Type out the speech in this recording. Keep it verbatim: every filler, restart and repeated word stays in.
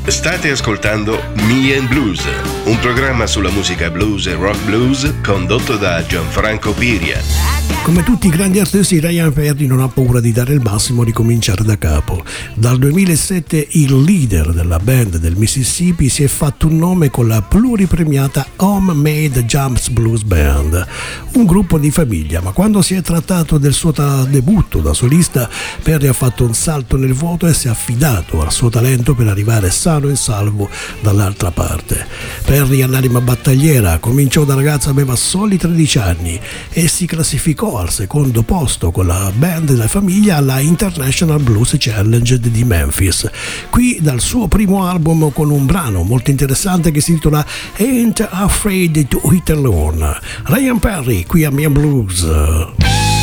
State ascoltando Me and Blues, un programma sulla musica blues e rock blues condotto da Gianfranco Piria. Come tutti i grandi artisti, Ryan Perry non ha paura di dare il massimo e ricominciare da capo. Dal duemilasette il leader della band del Mississippi si è fatto un nome con la pluripremiata Homemade Jams Blues Band, un gruppo di famiglia, ma quando si è trattato del suo ta- debutto da solista, Perry ha fatto un salto nel vuoto e si è affidato al suo talento per arrivare sano e salvo dall'altra parte. Perry, all'anima battagliera, cominciò da ragazzo, aveva soli tredici anni e si classificò al secondo posto con la band della famiglia alla International Blues Challenge di Memphis. Qui dal suo primo album con un brano molto interessante che si intitola Ain't Afraid to Hit Alone. Ryan Perry qui a Me and Blues.